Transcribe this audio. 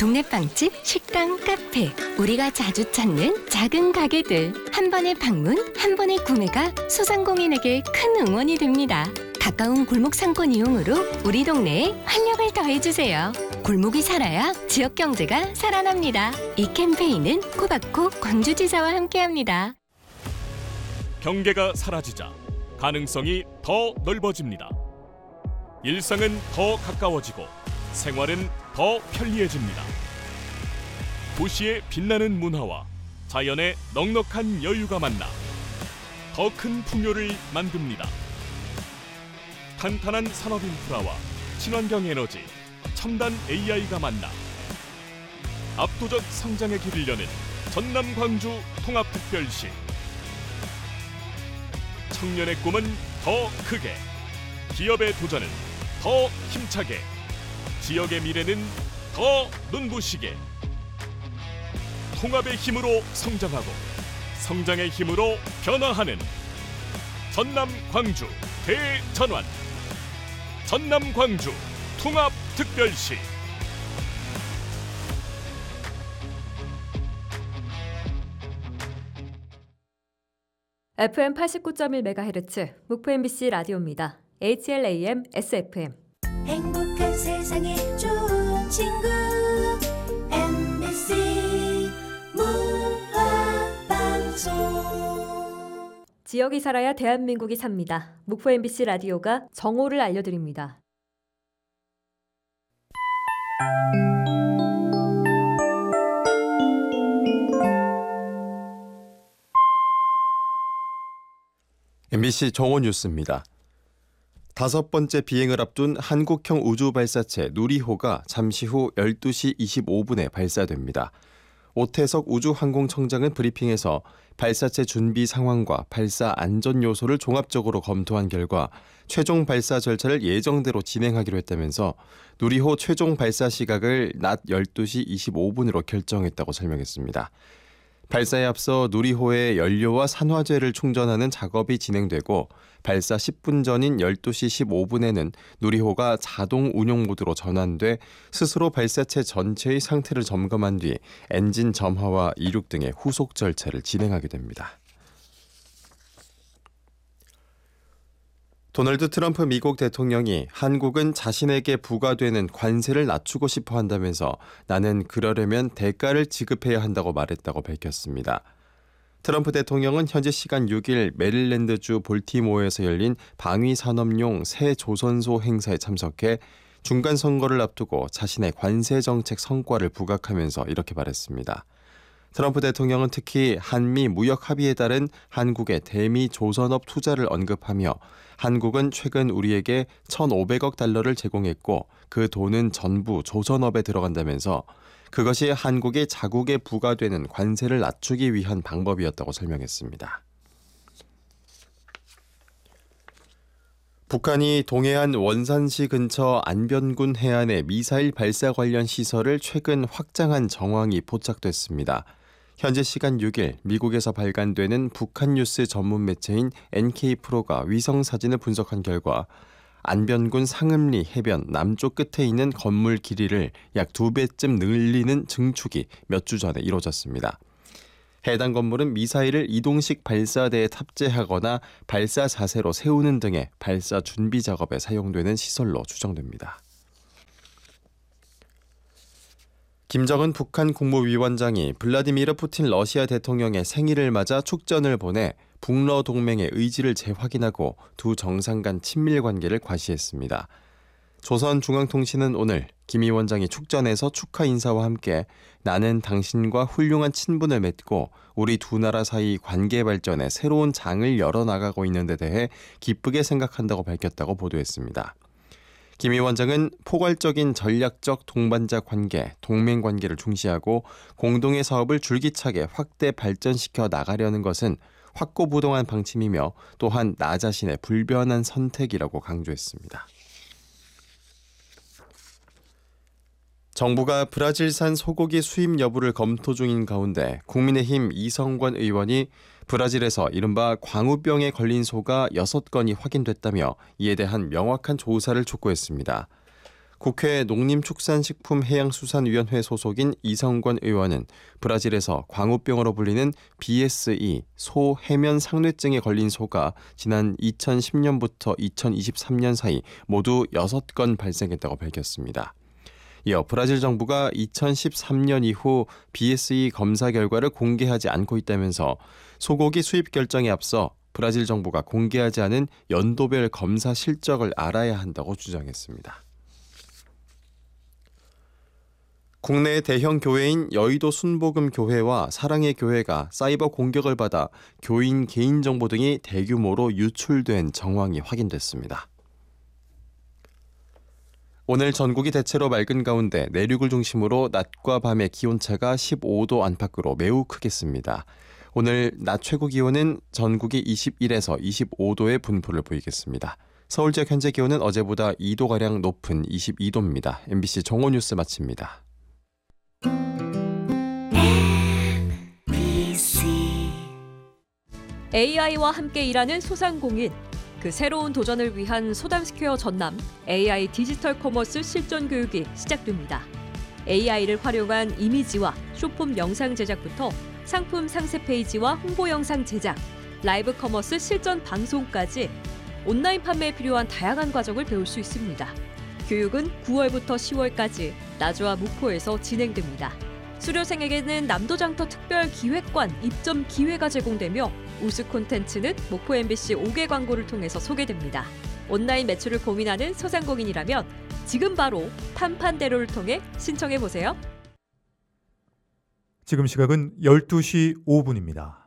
동네 빵집, 식당, 카페, 우리가 자주 찾는 작은 가게들. 한 번의 방문, 한 번의 구매가 소상공인에게 큰 응원이 됩니다. 가까운 골목 상권 이용으로 우리 동네에 활력을 더해주세요. 골목이 살아야 지역 경제가 살아납니다. 이 캠페인은 코바코 광주지사와 함께합니다. 경계가 사라지자 가능성이 더 넓어집니다. 일상은 더 가까워지고 생활은 더 편리해집니다. 도시의 빛나는 문화와 자연의 넉넉한 여유가 만나 더 큰 풍요를 만듭니다. 탄탄한 산업 인프라와 친환경 에너지, 첨단 AI가 만나 압도적 성장의 길을 여는 전남 광주 통합특별시. 청년의 꿈은 더 크게, 기업의 도전은 더 힘차게, 지역의 미래는 더 눈부시게. 통합의 힘으로 성장하고 성장의 힘으로 변화하는 전남 광주 대전환. 전남 광주 통합특별시. FM 89.1MHz 목포 MBC 라디오입니다. HLAM SFM. 행복한 세상에 좋은 친구 MBC 문화방송. 지역이 살아야 대한민국이 삽니다. 목포 MBC 라디오가 정오를 알려드립니다. MBC 정오 뉴스입니다. 5번째 비행을 앞둔 한국형 우주발사체 누리호가 잠시 후 12시 25분에 발사됩니다. 오태석 우주항공청장은 브리핑에서 발사체 준비 상황과 발사 안전 요소를 종합적으로 검토한 결과 최종 발사 절차를 예정대로 진행하기로 했다면서 누리호 최종 발사 시각을 낮 12시 25분으로 결정했다고 설명했습니다. 발사에 앞서 누리호에 연료와 산화제를 충전하는 작업이 진행되고 발사 10분 전인 12시 15분에는 누리호가 자동 운용 모드로 전환돼 스스로 발사체 전체의 상태를 점검한 뒤 엔진 점화와 이륙 등의 후속 절차를 진행하게 됩니다. 도널드 트럼프 미국 대통령이 한국은 자신에게 부과되는 관세를 낮추고 싶어 한다면서 나는 그러려면 대가를 지급해야 한다고 말했다고 밝혔습니다. 트럼프 대통령은 현지 시간 6일 메릴랜드주 볼티모어에서 열린 방위산업용 새 조선소 행사에 참석해 중간 선거를 앞두고 자신의 관세 정책 성과를 부각하면서 이렇게 말했습니다. 트럼프 대통령은 특히 한미 무역 합의에 따른 한국의 대미 조선업 투자를 언급하며 한국은 최근 우리에게 1,500억 달러를 제공했고 그 돈은 전부 조선업에 들어간다면서 그것이 한국의 자국에 부과되는 관세를 낮추기 위한 방법이었다고 설명했습니다. 북한이 동해안 원산시 근처 안변군 해안의 미사일 발사 관련 시설을 최근 확장한 정황이 포착됐습니다. 현재 시간 6일 미국에서 발간되는 북한 뉴스 전문 매체인 NK프로가 위성 사진을 분석한 결과 안변군 상음리 해변 남쪽 끝에 있는 건물 길이를 약 2배쯤 늘리는 증축이 몇 주 전에 이루어졌습니다. 해당 건물은 미사일을 이동식 발사대에 탑재하거나 발사 자세로 세우는 등의 발사 준비 작업에 사용되는 시설로 추정됩니다. 김정은 북한 국무위원장이 블라디미르 푸틴 러시아 대통령의 생일을 맞아 축전을 보내 북러 동맹의 의지를 재확인하고 두 정상 간 친밀 관계를 과시했습니다. 조선중앙통신은 오늘 김 위원장이 축전에서 축하 인사와 함께 나는 당신과 훌륭한 친분을 맺고 우리 두 나라 사이 관계 발전에 새로운 장을 열어나가고 있는 데 대해 기쁘게 생각한다고 밝혔다고 보도했습니다. 김 위원장은 포괄적인 전략적 동반자 관계, 동맹 관계를 중시하고 공동의 사업을 줄기차게 확대 발전시켜 나가려는 것은 확고부동한 방침이며 또한 나 자신의 불변한 선택이라고 강조했습니다. 정부가 브라질산 소고기 수입 여부를 검토 중인 가운데 국민의힘 이성권 의원이 브라질에서 이른바 광우병에 걸린 소가 6건이 확인됐다며 이에 대한 명확한 조사를 촉구했습니다. 국회 농림축산식품해양수산위원회 소속인 이성권 의원은 브라질에서 광우병으로 불리는 BSE 소 해면 상뇌증에 걸린 소가 지난 2010년부터 2023년 사이 모두 6건 발생했다고 밝혔습니다. 이어 브라질 정부가 2013년 이후 BSE 검사 결과를 공개하지 않고 있다면서 소고기 수입 결정에 앞서 브라질 정부가 공개하지 않은 연도별 검사 실적을 알아야 한다고 주장했습니다. 국내 대형 교회인 여의도 순복음교회와 사랑의 교회가 사이버 공격을 받아 교인 개인정보 등이 대규모로 유출된 정황이 확인됐습니다. 오늘 전국이 대체로 맑은 가운데 내륙을 중심으로 낮과 밤의 기온차가 15도 안팎으로 매우 크겠습니다. 오늘 낮 최고 기온은 전국이 21에서 25도의 분포를 보이겠습니다. 서울 지역 현재 기온은 어제보다 2도가량 높은 22도입니다. MBC 정오뉴스 마칩니다. AI와 함께 일하는 소상공인. 그 새로운 도전을 위한 소담스퀘어 전남 AI 디지털 커머스 실전 교육이 시작됩니다. AI를 활용한 이미지와 쇼폼 영상 제작부터 상품 상세 페이지와 홍보 영상 제작, 라이브 커머스 실전 방송까지 온라인 판매에 필요한 다양한 과정을 배울 수 있습니다. 교육은 9월부터 10월까지 나주와 목포에서 진행됩니다. 수료생에게는 남도장터 특별 기획관 입점 기회가 제공되며 우수 콘텐츠는 목포 MBC 5개 광고를 통해서 소개됩니다. 온라인 매출을 고민하는 소상공인이라면 지금 바로 판판대로를 통해 신청해보세요. 지금 시각은 12시 5분입니다.